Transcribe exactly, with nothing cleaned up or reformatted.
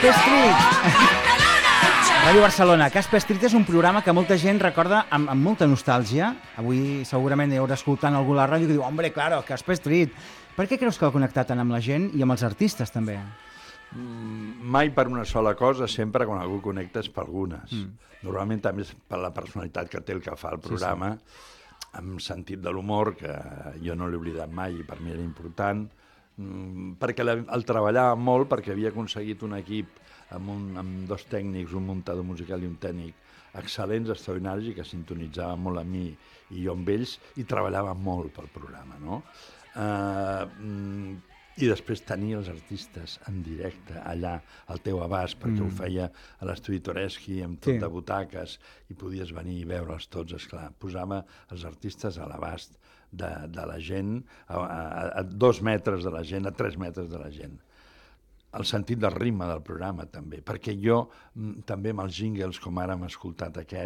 Casper Street! Ràdio Barcelona. Casper Street és un programa que molta gent recorda amb, amb molta nostàlgia. Avui segurament hi haurà escoltant algú a la ràdio que diu, hombre, claro, Casper Street. Per què creus que ha connectat tant amb la gent i amb els artistes també? Mm, mai per una sola cosa, sempre quan algú connecta és per algunes. Mm. Normalment també és per la personalitat que té el que fa el programa, sí, sí. Amb sentit de l'humor, que jo no l'he oblidat mai i per mi era important, mm, perquè la, el treballava molt, perquè havia aconseguit un equip amb, un, amb dos tècnics, un muntador musical i un tècnic excel·lents, extraordinaris, i que sintonitzava molt amb mi i jo amb ells, i treballava molt pel programa, no? Uh, I després tenir els artistes en directe allà al teu abast, perquè mm. ho feia a l'estudi Toreschi amb tot sí. de butaques, i podies venir i veure'ls tots, esclar. Posava els artistes a l'abast de, de la gent, a, a, a dos metres de la gent, a tres metres de la gent. El sentit del ritme del programa, també, perquè jo, també amb els jingles, com ara hem escoltat aquest,